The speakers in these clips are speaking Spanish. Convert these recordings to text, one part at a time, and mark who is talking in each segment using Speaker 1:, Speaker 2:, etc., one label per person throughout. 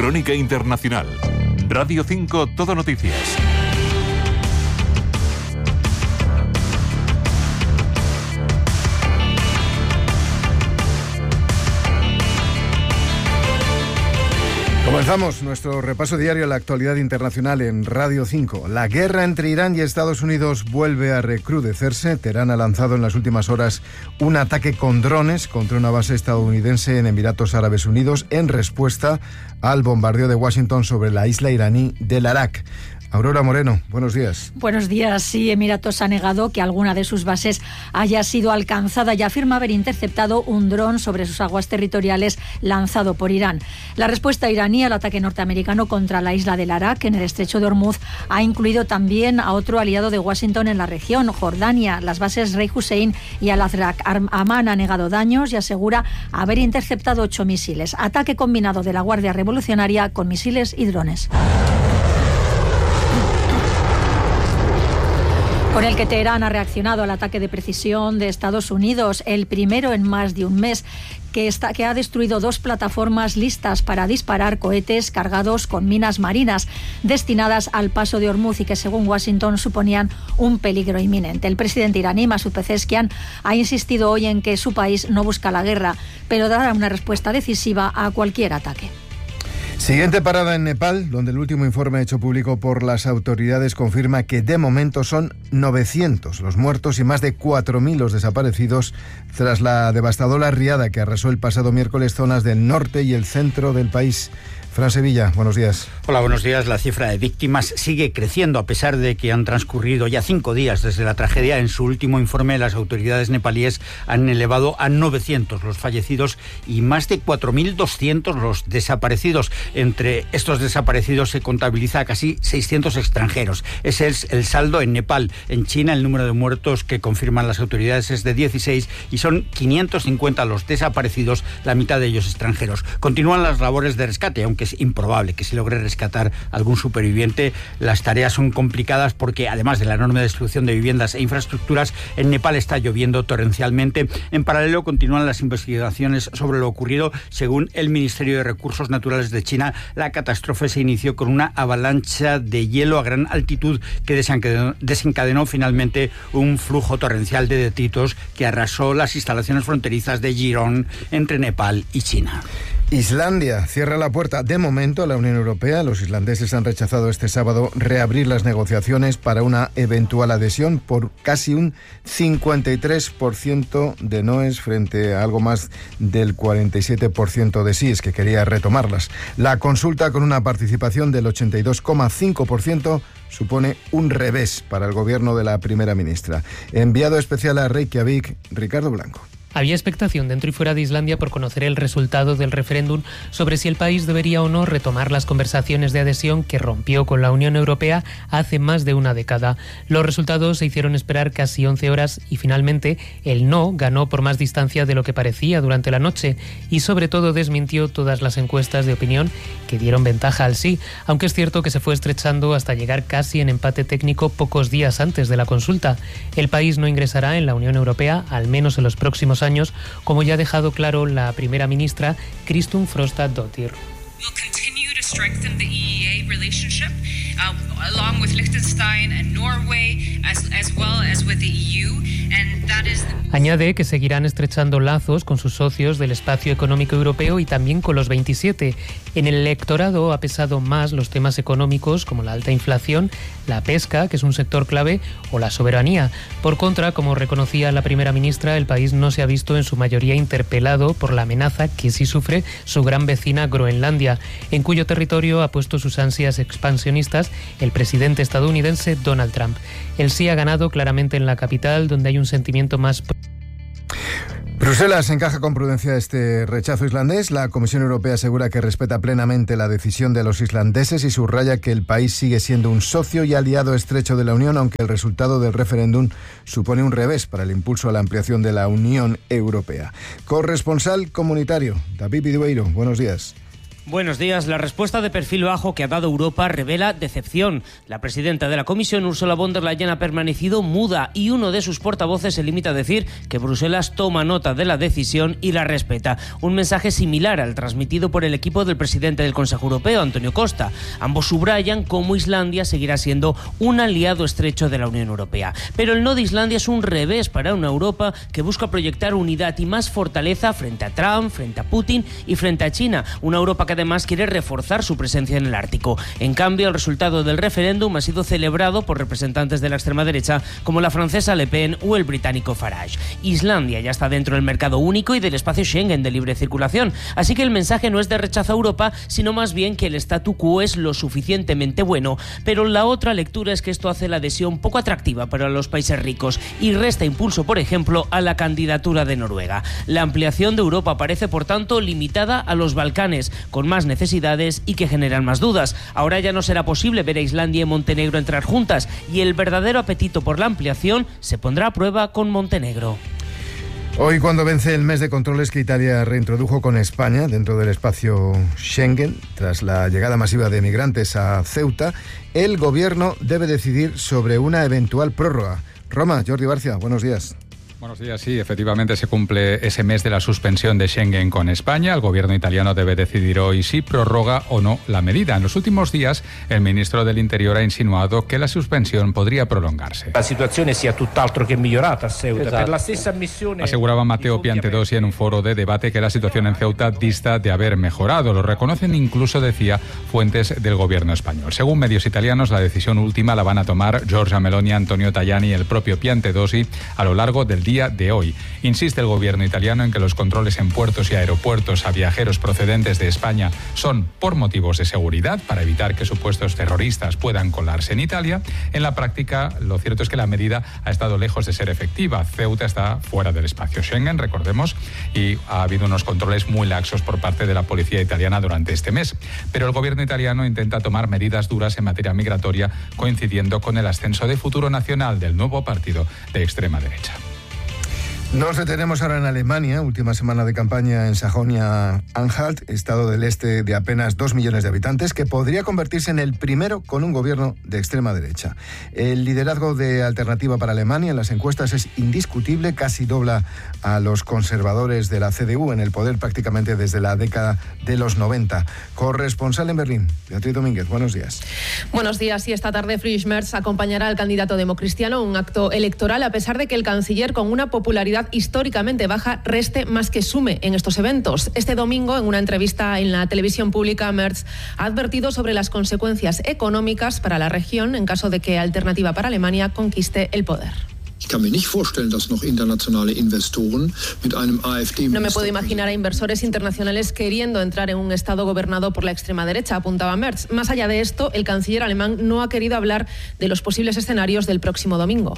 Speaker 1: Crónica Internacional. Radio 5 Todo Noticias.
Speaker 2: Comenzamos nuestro repaso diario a la actualidad internacional en Radio 5. La guerra entre Irán y Estados Unidos vuelve a recrudecerse. Teherán ha lanzado en las últimas horas un ataque con drones contra una base estadounidense en Emiratos Árabes Unidos en respuesta al bombardeo de Washington sobre la isla iraní del Arak. Aurora Moreno, buenos días.
Speaker 3: Buenos días. Sí, Emiratos ha negado que alguna de sus bases haya sido alcanzada y afirma haber interceptado un dron sobre sus aguas territoriales lanzado por Irán. La respuesta iraní al ataque norteamericano contra la isla del Arak en el estrecho de Hormuz ha incluido también a otro aliado de Washington en la región, Jordania. Las bases Rey Hussein y Al-Azraq. Amán ha negado daños y asegura haber interceptado 8 misiles. Ataque combinado de la Guardia Revolucionaria con misiles y drones. Con el que Teherán ha reaccionado al ataque de precisión de Estados Unidos, el primero en más de un mes, que ha destruido 2 plataformas listas para disparar cohetes cargados con minas marinas destinadas al paso de Hormuz y que, según Washington, suponían un peligro inminente. El presidente iraní, Masoud Pezeshkian, ha insistido hoy en que su país no busca la guerra, pero dará una respuesta decisiva a cualquier ataque.
Speaker 2: Siguiente parada en Nepal, donde el último informe hecho público por las autoridades confirma que de momento son 900 los muertos y más de 4.000 los desaparecidos tras la devastadora riada que arrasó el pasado miércoles zonas del norte y el centro del país. Fran Sevilla, buenos días.
Speaker 4: Hola, buenos días. La cifra de víctimas sigue creciendo a pesar de que han transcurrido ya 5 días desde la tragedia. En su último informe, las autoridades nepalíes han elevado a 900 los fallecidos y más de 4.200 los desaparecidos. Entre estos desaparecidos se contabiliza a casi 600 extranjeros. Ese es el saldo en Nepal. En China, el número de muertos que confirman las autoridades es de 16 y son 550 los desaparecidos, la mitad de ellos extranjeros. Continúan las labores de rescate, aunque es improbable que se logre rescatar algún superviviente. Las tareas son complicadas porque, además de la enorme destrucción de viviendas e infraestructuras, en Nepal está lloviendo torrencialmente. En paralelo, continúan las investigaciones sobre lo ocurrido. Según el Ministerio de Recursos Naturales de China, la catástrofe se inició con una avalancha de hielo a gran altitud que desencadenó finalmente un flujo torrencial de detritos que arrasó las instalaciones fronterizas de Jirón entre Nepal y China.
Speaker 2: Islandia cierra la puerta de momento a la Unión Europea. Los islandeses han rechazado este sábado reabrir las negociaciones para una eventual adhesión por casi un 53% de noes frente a algo más del 47% de síes, que quería retomarlas. La consulta, con una participación del 82,5%, supone un revés para el gobierno de la primera ministra. Enviado especial a Reykjavik, Ricardo Blanco.
Speaker 5: Había expectación dentro y fuera de Islandia por conocer el resultado del referéndum sobre si el país debería o no retomar las conversaciones de adhesión que rompió con la Unión Europea hace más de una década. Los resultados se hicieron esperar casi 11 horas y finalmente el no ganó por más distancia de lo que parecía durante la noche y sobre todo desmintió todas las encuestas de opinión que dieron ventaja al sí, aunque es cierto que se fue estrechando hasta llegar casi en empate técnico pocos días antes de la consulta. El país no ingresará en la Unión Europea, al menos en los próximos años, como ya ha dejado claro la primera ministra Kristrún Frostadóttir.
Speaker 6: We'll continue to strengthen the EEA relationship along with Liechtenstein and Norway as well as with the EU, and that is
Speaker 5: Añade que seguirán estrechando lazos con sus socios del espacio económico europeo y también con los 27. En el electorado ha pesado más los temas económicos como la alta inflación, la pesca, que es un sector clave, o la soberanía. Por contra, como reconocía la primera ministra, el país no se ha visto en su mayoría interpelado por la amenaza que sí sufre su gran vecina Groenlandia, en cuyo territorio ha puesto sus ansias expansionistas el presidente estadounidense Donald Trump. El sí ha ganado claramente en la capital, donde hay un sentimiento más...
Speaker 2: Bruselas encaja con prudencia este rechazo islandés. La Comisión Europea asegura que respeta plenamente la decisión de los islandeses y subraya que el país sigue siendo un socio y aliado estrecho de la Unión, aunque el resultado del referéndum supone un revés para el impulso a la ampliación de la Unión Europea. Corresponsal comunitario, David Vidueiro, buenos días.
Speaker 7: Buenos días. La respuesta de perfil bajo que ha dado Europa revela decepción. La presidenta de la Comisión, Ursula von der Leyen, ha permanecido muda y uno de sus portavoces se limita a decir que Bruselas toma nota de la decisión y la respeta. Un mensaje similar al transmitido por el equipo del presidente del Consejo Europeo, Antonio Costa. Ambos subrayan cómo Islandia seguirá siendo un aliado estrecho de la Unión Europea. Pero el no de Islandia es un revés para una Europa que busca proyectar unidad y más fortaleza frente a Trump, frente a Putin y frente a China. Una Europa que además quiere reforzar su presencia en el Ártico. En cambio, el resultado del referéndum ha sido celebrado por representantes de la extrema derecha como la francesa Le Pen o el británico Farage. Islandia ya está dentro del mercado único y del espacio Schengen de libre circulación, así que el mensaje no es de rechazo a Europa, sino más bien que el statu quo es lo suficientemente bueno. Pero la otra lectura es que esto hace la adhesión poco atractiva para los países ricos y resta impulso, por ejemplo, a la candidatura de Noruega. La ampliación de Europa parece, por tanto, limitada a los Balcanes, con más necesidades y que generan más dudas. Ahora ya no será posible ver a Islandia y Montenegro entrar juntas y el verdadero apetito por la ampliación se pondrá a prueba con Montenegro.
Speaker 2: Hoy, cuando vence el mes de controles que Italia reintrodujo con España dentro del espacio Schengen, tras la llegada masiva de migrantes a Ceuta, el gobierno debe decidir sobre una eventual prórroga. Roma, Jordi Barcia, buenos días.
Speaker 8: Buenos días. Sí, efectivamente se cumple ese mes de la suspensión de Schengen con España. El gobierno italiano debe decidir hoy si prorroga o no la medida. En los últimos días, el ministro del Interior ha insinuado que la suspensión podría prolongarse.
Speaker 9: La situación sea tutt'altro che migliorata a Ceuta. Per la stessa ammissione...
Speaker 8: Aseguraba Matteo Piantedosi en un foro de debate que la situación en Ceuta dista de haber mejorado. Lo reconocen incluso, decía, fuentes del gobierno español. Según medios italianos, la decisión última la van a tomar Giorgia Meloni, Antonio Tajani y el propio Piantedosi a lo largo del día de hoy. Insiste el gobierno italiano en que los controles en puertos y aeropuertos a viajeros procedentes de España son por motivos de seguridad, para evitar que supuestos terroristas puedan colarse en Italia. En la práctica, lo cierto es que la medida ha estado lejos de ser efectiva. Ceuta está fuera del espacio Schengen, recordemos, y ha habido unos controles muy laxos por parte de la policía italiana durante este mes. Pero el gobierno italiano intenta tomar medidas duras en materia migratoria, coincidiendo con el ascenso de Futuro Nacional, del nuevo partido de extrema derecha.
Speaker 2: Nos detenemos ahora en Alemania, última semana de campaña en Sajonia-Anhalt, estado del este de apenas 2 millones de habitantes, que podría convertirse en el primero con un gobierno de extrema derecha. El liderazgo de Alternativa para Alemania en las encuestas es indiscutible, casi dobla a los conservadores de la CDU en el poder prácticamente desde la década de los 90. Corresponsal en Berlín, Beatriz Domínguez, buenos días.
Speaker 10: Buenos días, y esta tarde Friedrich Merz acompañará al candidato democristiano, un acto electoral, a pesar de que el canciller, con una popularidad históricamente baja, reste más que sume en estos eventos. Este domingo, en una entrevista en la televisión pública, Merz ha advertido sobre las consecuencias económicas para la región en caso de que Alternativa para Alemania conquiste el poder. No me puedo imaginar a inversores internacionales queriendo entrar en un estado gobernado por la extrema derecha, apuntaba Merz. Más allá de esto, el canciller alemán no ha querido hablar de los posibles escenarios del próximo domingo.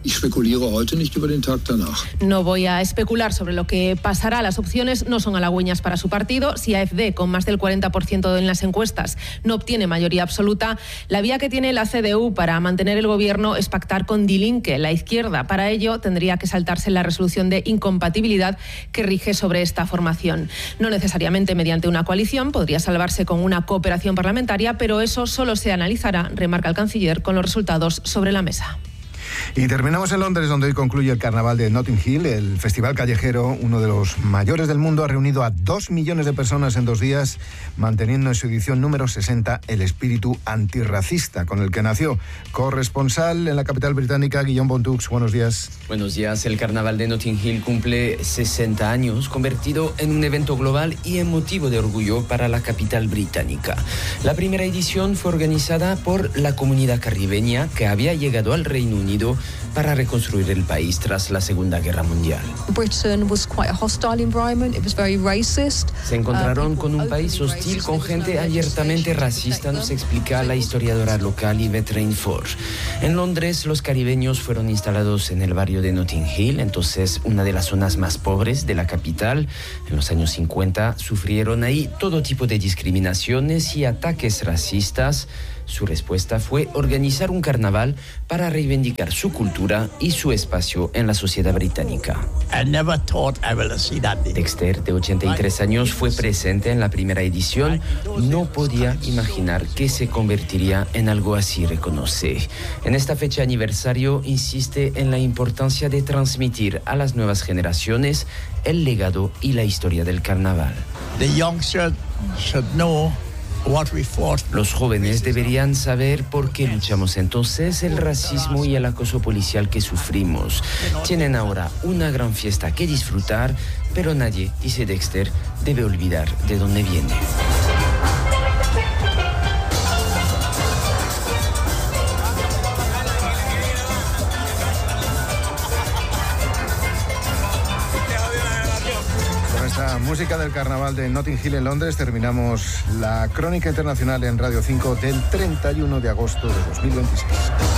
Speaker 10: No voy a especular sobre lo que pasará. Las opciones no son halagüeñas para su partido. Si AfD, con más del 40% en las encuestas, no obtiene mayoría absoluta, la vía que tiene la CDU para mantener el gobierno es pactar con Die Linke, la izquierda. Para ello, tendría que saltarse la resolución de incompatibilidad que rige sobre esta formación. No necesariamente mediante una coalición, podría salvarse con una cooperación parlamentaria, pero eso solo se analizará, remarca el canciller, con los resultados sobre la mesa.
Speaker 2: Y terminamos en Londres, donde hoy concluye el carnaval de Notting Hill. El festival callejero, uno de los mayores del mundo, ha reunido a 2 millones de personas en 2 días, manteniendo en su edición número 60 el espíritu antirracista con el que nació. Corresponsal en la capital británica, Guillaume Bontux, buenos días.
Speaker 11: Buenos días. El carnaval de Notting Hill cumple 60 años, convertido en un evento global y en motivo de orgullo para la capital británica. La primera edición fue organizada por la comunidad caribeña, que había llegado al Reino Unido para reconstruir el país tras la Segunda Guerra Mundial. Se encontraron con un país hostil, con gente abiertamente racista, nos explica la historiadora local Yvette Rainford. En Londres, los caribeños fueron instalados en el barrio de Notting Hill, entonces una de las zonas más pobres de la capital. En los años 50 sufrieron ahí todo tipo de discriminaciones y ataques racistas. Su respuesta fue organizar un carnaval para reivindicar su cultura y su espacio en la sociedad británica. Dexter, de 83 años, fue presente en la primera edición. No podía imaginar que se convertiría en algo así, reconoce. En esta fecha aniversario insiste en la importancia de transmitir a las nuevas generaciones el legado y la historia del carnaval. Los jóvenes deberían saber por qué luchamos entonces el racismo y el acoso policial que sufrimos. Tienen ahora una gran fiesta que disfrutar, pero nadie, dice Dexter, debe olvidar de dónde viene.
Speaker 2: Música del carnaval de Notting Hill en Londres. Terminamos la crónica internacional en Radio 5 del 31 de agosto de 2026.